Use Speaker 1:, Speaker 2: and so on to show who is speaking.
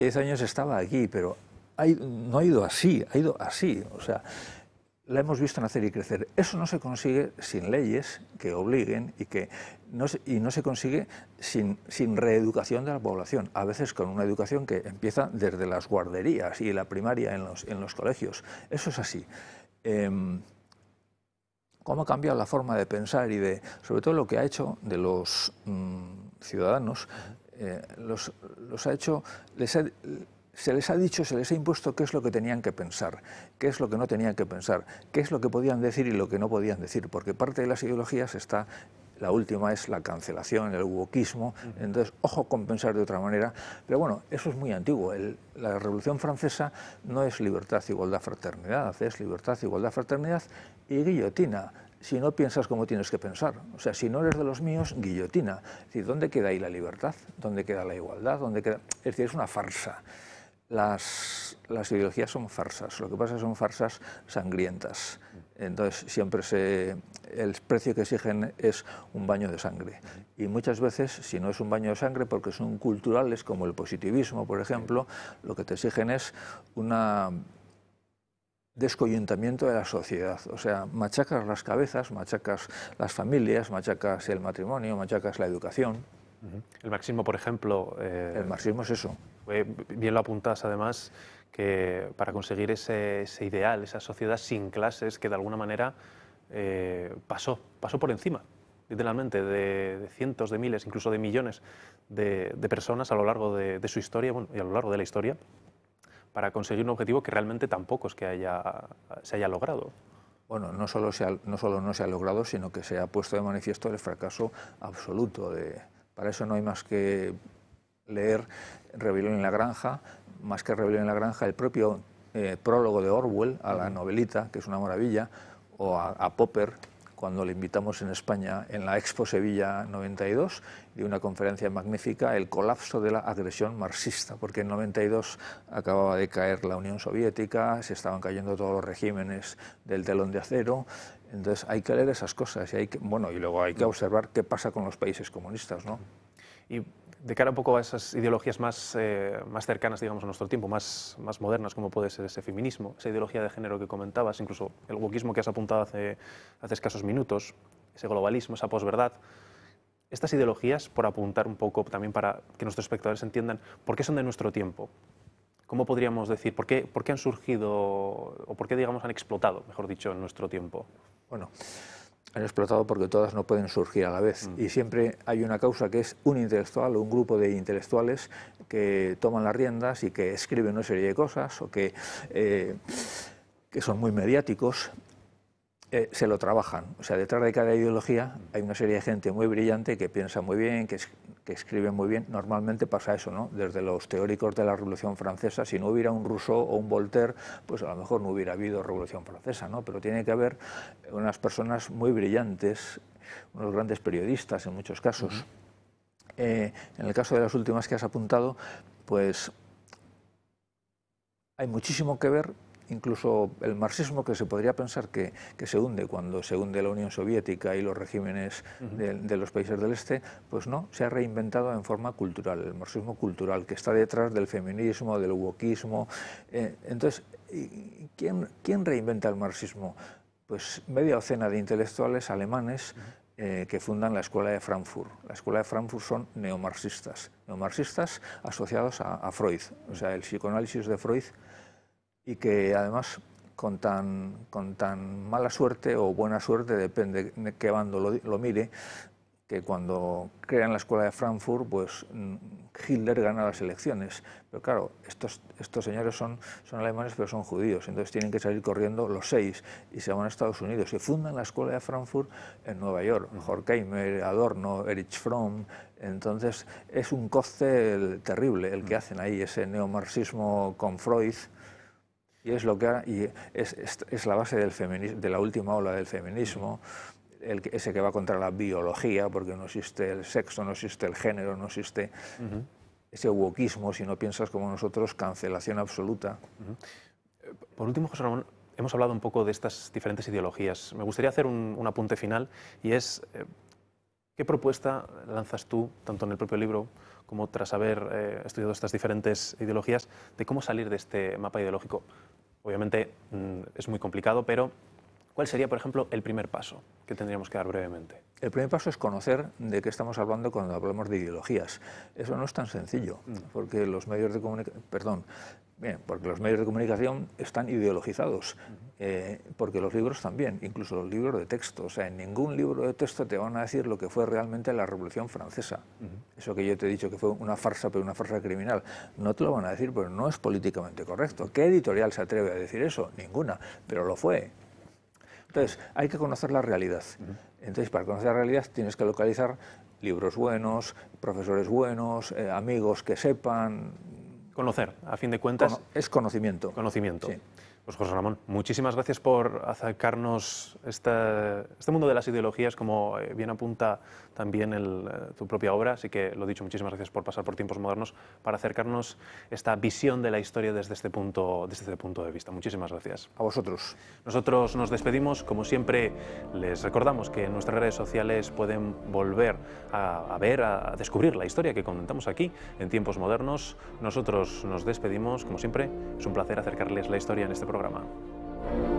Speaker 1: 10 años estaba aquí, pero no ha ido así, ha ido así. O sea, la hemos visto nacer y crecer. Eso no se consigue sin leyes que obliguen y no se consigue sin reeducación de la población. A veces con una educación que empieza desde las guarderías y la primaria en los colegios. Eso es así. Cómo ha cambiado la forma de pensar y sobre todo lo que ha hecho de los ciudadanos, los ha hecho, se les ha dicho, se les ha impuesto qué es lo que tenían que pensar, qué es lo que no tenían que pensar, qué es lo que podían decir y lo que no podían decir, porque parte de las ideologías está, la última es la cancelación, el wokismo, entonces ojo con pensar de otra manera, pero bueno, eso es muy antiguo. La Revolución Francesa no es libertad, igualdad, fraternidad, es libertad, igualdad, fraternidad y guillotina. Si no piensas como tienes que pensar, o sea, si no eres de los míos, guillotina. Es decir, ¿dónde queda ahí la libertad? ¿Dónde queda la igualdad? ¿Dónde queda? Es decir, es una farsa. Las ideologías son farsas, lo que pasa es que son farsas sangrientas. Entonces siempre el precio que exigen es un baño de sangre. Y muchas veces, si no es un baño de sangre, porque son culturales, como el positivismo, por ejemplo, lo que te exigen es un descoyuntamiento de la sociedad. O sea, machacas las cabezas, machacas las familias, machacas el matrimonio, machacas la educación.
Speaker 2: El marxismo, por ejemplo...
Speaker 1: El marxismo es eso.
Speaker 2: Bien lo apuntas, además, que para conseguir ese ideal, esa sociedad sin clases, que de alguna manera pasó por encima, literalmente, de cientos de miles, incluso de millones de personas a lo largo de su historia, bueno, y a lo largo de la historia, para conseguir un objetivo que realmente tampoco es que se haya logrado.
Speaker 1: Bueno, no solo no se ha logrado, sino que se ha puesto de manifiesto el fracaso absoluto. Para eso no hay más que leer Rebelión en la Granja, más que Rebelión en la Granja, el propio prólogo de Orwell a la novelita, que es una maravilla, o a Popper, cuando le invitamos en España en la Expo Sevilla 92, de una conferencia magnífica, el colapso de la agresión marxista, porque en 92 acababa de caer la Unión Soviética, se estaban cayendo todos los regímenes del telón de acero. Entonces hay que leer esas cosas y luego hay que observar qué pasa con los países comunistas, ¿no?
Speaker 2: Y de cara un poco a esas ideologías más cercanas, digamos, a nuestro tiempo, más modernas, como puede ser ese feminismo, esa ideología de género que comentabas, incluso el wokismo que has apuntado hace escasos minutos, ese globalismo, esa posverdad. Estas ideologías, por apuntar un poco también para que nuestros espectadores entiendan por qué son de nuestro tiempo, ¿cómo podríamos decir? ¿Por qué han surgido o por qué, digamos, han explotado, mejor dicho, en nuestro tiempo?
Speaker 1: Bueno, han explotado porque todas no pueden surgir a la vez. Y siempre hay una causa que es un intelectual o un grupo de intelectuales que toman las riendas y que escriben una serie de cosas o que son muy mediáticos. Se lo trabajan. O sea, detrás de cada ideología hay una serie de gente muy brillante que piensa muy bien, que escribe muy bien. Normalmente pasa eso, ¿no? Desde los teóricos de la Revolución Francesa, si no hubiera un Rousseau o un Voltaire, pues a lo mejor no hubiera habido Revolución Francesa, ¿no? Pero tiene que haber unas personas muy brillantes, unos grandes periodistas en muchos casos. En el caso de las últimas que has apuntado, pues hay muchísimo que ver. Incluso el marxismo, que se podría pensar que se hunde cuando se hunde la Unión Soviética y los regímenes de los países del este, pues no, se ha reinventado en forma cultural, el marxismo cultural, que está detrás del feminismo, del wokismo. Entonces, ¿quién reinventa el marxismo? Pues media docena de intelectuales alemanes que fundan la Escuela de Frankfurt. La Escuela de Frankfurt son neomarxistas asociados a Freud, o sea, el psicoanálisis de Freud, y que además con tan mala suerte o buena suerte, depende de qué bando lo mire, que cuando crean la Escuela de Frankfurt, pues Hitler gana las elecciones. Pero claro, estos señores son alemanes, pero son judíos, entonces tienen que salir corriendo los 6 y se van a Estados Unidos y fundan la Escuela de Frankfurt en Nueva York. Horkheimer, Adorno, Erich Fromm. Entonces es un cóctel terrible el que hacen ahí, ese neomarxismo con Freud. Y es es la base del feminismo, de la última ola del feminismo, ese que va contra la biología, porque no existe el sexo, no existe el género, no existe ese wokismo, si no piensas como nosotros, cancelación absoluta.
Speaker 2: Por último, José Ramón, hemos hablado un poco de estas diferentes ideologías. Me gustaría hacer un apunte final, y es ¿qué propuesta lanzas tú, tanto en el propio libro como tras haber estudiado estas diferentes ideologías, de cómo salir de este mapa ideológico. Obviamente es muy complicado, pero ¿cuál sería, por ejemplo, el primer paso que tendríamos que dar brevemente?
Speaker 1: El primer paso es conocer de qué estamos hablando cuando hablamos de ideologías. Eso no es tan sencillo, porque los medios de comunicación están ideologizados, porque los libros también, incluso los libros de texto. O sea, en ningún libro de texto te van a decir lo que fue realmente la Revolución Francesa. Eso que yo te he dicho que fue una farsa, pero una farsa criminal, no te lo van a decir, pero no es políticamente correcto. ¿Qué editorial se atreve a decir eso? Ninguna, pero lo fue. Entonces, hay que conocer la realidad. Entonces, para conocer la realidad tienes que localizar libros buenos, profesores buenos, amigos que sepan.
Speaker 2: Conocer, a fin de cuentas.
Speaker 1: Es conocimiento.
Speaker 2: Conocimiento.
Speaker 1: Sí.
Speaker 2: Pues José Ramón, muchísimas gracias por acercarnos este mundo de las ideologías, como bien apunta también tu propia obra. Así que, lo dicho, muchísimas gracias por pasar por Tiempos Modernos para acercarnos esta visión de la historia desde este punto de vista. Muchísimas gracias.
Speaker 1: A vosotros.
Speaker 2: Nosotros nos despedimos. Como siempre, les recordamos que en nuestras redes sociales pueden volver a descubrir la historia que comentamos aquí en Tiempos Modernos. Nosotros nos despedimos. Como siempre, es un placer acercarles la historia en este programa.